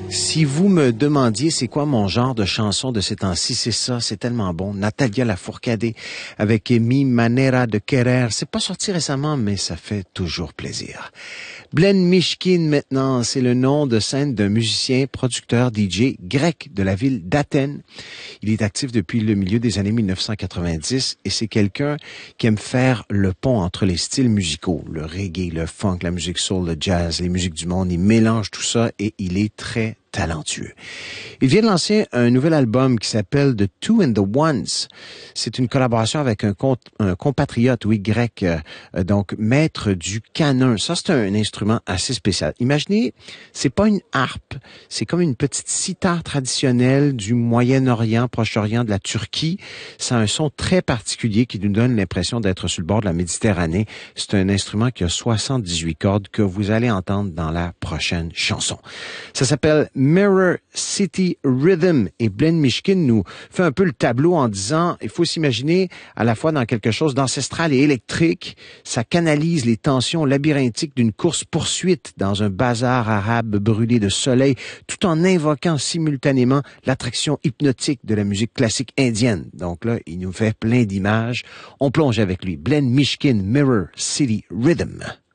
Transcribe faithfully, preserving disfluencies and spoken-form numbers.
Si vous me demandiez c'est quoi mon genre de chanson de ces temps-ci, c'est ça, c'est tellement bon. Natalia Lafourcade avec Mi Manera de Querer. C'est pas sorti récemment, mais ça fait toujours plaisir. Blen Mishkin maintenant, c'est le nom de scène d'un musicien, producteur, D J grec de la ville d'Athènes. Il est actif depuis le milieu des années mille neuf cent quatre-vingt-dix et c'est quelqu'un qui aime faire le pont entre les styles musicaux, le reggae, le funk, la musique soul, le jazz, les musiques du monde. Il mélange tout ça et il est très talentueux. Il vient de lancer un nouvel album qui s'appelle The Two and the Ones. C'est une collaboration avec un, comp un compatriote, oui, grec, euh, donc maître du canon. Ça, c'est un instrument assez spécial. Imaginez, c'est pas une harpe, c'est comme une petite sitar traditionnelle du Moyen-Orient, Proche-Orient, de la Turquie. Ça a un son très particulier qui nous donne l'impression d'être sur le bord de la Méditerranée. C'est un instrument qui a soixante-dix-huit cordes que vous allez entendre dans la prochaine chanson. Ça s'appelle Mirror City Rhythm et Blen Mishkin nous fait un peu le tableau en disant il faut s'imaginer à la fois dans quelque chose d'ancestral et électrique. Ça canalise les tensions labyrinthiques d'une course-poursuite dans un bazar arabe brûlé de soleil tout en invoquant simultanément l'attraction hypnotique de la musique classique indienne. Donc là, il nous fait plein d'images. On plonge avec lui. Blen Mishkin, Mirror City Rhythm.